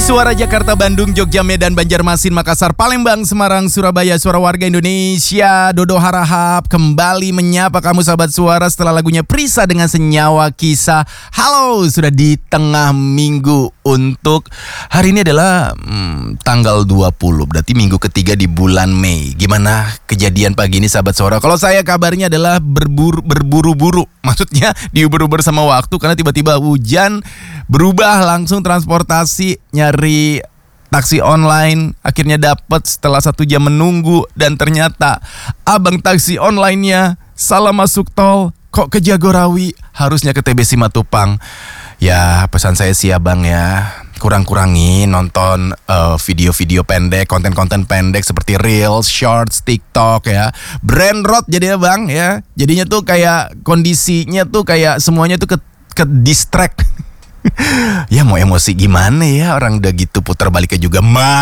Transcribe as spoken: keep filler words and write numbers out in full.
Suara Jakarta, Bandung, Jogja, Medan, Banjarmasin, Makassar, Palembang, Semarang, Surabaya, suara warga Indonesia. Dodo Harahap kembali menyapa kamu sahabat suara setelah lagunya Prisa dengan Senyawa Kisah. Halo, sudah di tengah minggu untuk hari ini adalah hmm, tanggal dua puluh, berarti minggu ketiga di bulan Mei. Gimana kejadian pagi ini sahabat suara? Kalau saya kabarnya adalah berburu, berburu-buru, maksudnya diuber-uber sama waktu karena tiba-tiba hujan, berubah langsung transportasi, nyari taksi online, akhirnya dapat setelah satu jam menunggu dan ternyata abang taksi online-nya salah masuk tol, kok ke Jagorawi, harusnya ke T B Simatupang. Ya pesan saya sih abang ya, kurang-kurangi nonton uh, video-video pendek, konten-konten pendek seperti Reels, Shorts, TikTok ya. Brain rot jadinya bang ya. Jadinya tuh kayak kondisinya tuh kayak semuanya tuh ke, ke distract. Ya mau emosi gimana ya, orang udah gitu putar baliknya juga mah.